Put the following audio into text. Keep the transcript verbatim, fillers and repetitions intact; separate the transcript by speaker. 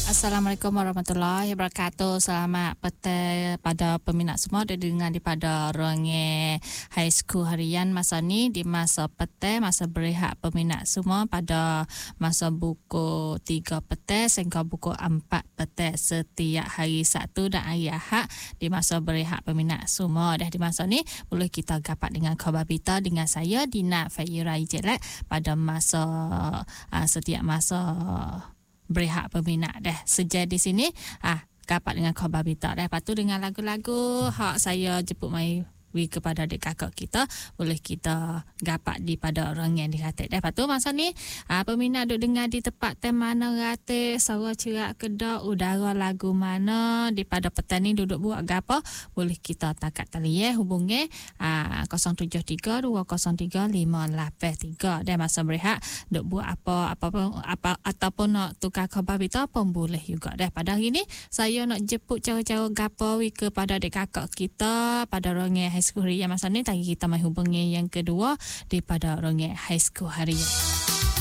Speaker 1: Assalamualaikum warahmatullahi wabarakatuh. Selamat petang pada peminat semua dan dengan di pada Ronge High School harian masa ni di masa petang, masa berehat peminat semua pada masa pukul tiga petang sehingga pukul empat petang setiap hari Sabtu dan hari Ahad di masa berehat peminat semua. Dah di masa ni boleh kita gapat dengan khabar berita dengan saya Dina Fairai Jelek pada masa uh, setiap masa berehat peminat dah sejak di sini ah dapat dengan khabar berita dah. Lepas tu dengan lagu-lagu hak saya jemput mai wi kepada adik kakak kita boleh kita gapat di pada orang yang dikata dah. Lepas tu masa ni ah, peminat duk dengar di tempat tem mana rate suara cerak kedak udara lagu mana di pada petang ni duduk buat gapo boleh kita takat tali ya hubungi ah, kosong tujuh tiga dua kosong tiga lima lapan tiga dan masa berehat duk buat apa apa apa ataupun nak tukar khabar berita pun boleh juga dah. Pada hari ni saya nak jemput cara-cara gapo wi kepada adik kakak kita pada orang High School Harian masa ni tadi kita mai hubungi yang kedua daripada Ronge High School Harian.